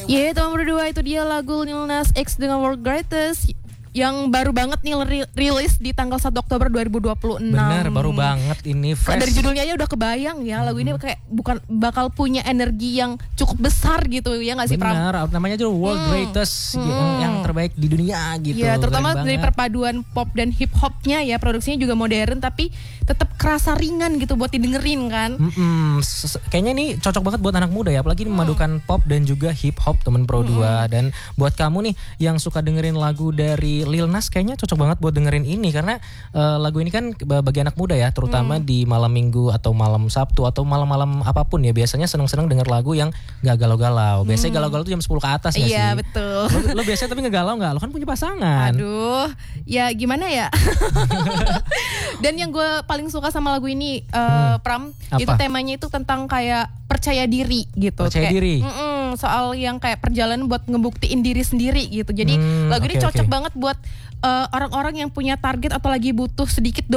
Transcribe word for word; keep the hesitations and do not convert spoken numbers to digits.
Ya, teman berdua, itu dia lagu Lil Nas X dengan World Greatest yang baru banget nih ri- rilis di tanggal satu Oktober dua ribu dua puluh enam. Benar, baru banget ini fresh. Dari judulnya aja udah kebayang ya, lagu ini kayak bukan bakal punya energi yang cukup besar gitu ya nggak sih, Pram? Benar, namanya juga World Hmm. Greatest Hmm. Yang, yang terbaik di dunia gitu. Ya, terutama Keren dari banget. perpaduan pop dan hip hopnya ya, produksinya juga modern tapi tetap kerasa ringan gitu buat didengerin kan. Mm-mm. S- Kayaknya ini cocok banget buat anak muda ya, apalagi ini memadukan pop dan juga hip hop temen Pro dua. Dan buat kamu nih yang suka dengerin lagu dari Lil Nas, kayaknya cocok banget buat dengerin ini karena uh, lagu ini kan bagi anak muda ya, terutama di malam Minggu atau malam Sabtu atau malam-malam apapun ya, biasanya seneng-seneng denger lagu yang gak galau-galau. Biasanya galau-galau tuh jam sepuluh ke atas gak sih? Iya, betul. Lo, lo biasanya tapi ngegalau gak? Lo kan punya pasangan. Aduh, ya gimana ya? Dan yang gue paling suka sama lagu ini, uh, Pram, Apa? itu temanya itu tentang kayak percaya diri gitu. Percaya Kayak, diri? mm-mm, soal yang kayak perjalanan buat ngebuktiin diri sendiri gitu. Jadi Hmm, lagu ini oke, cocok oke. banget buat uh, orang-orang yang punya target atau lagi butuh sedikit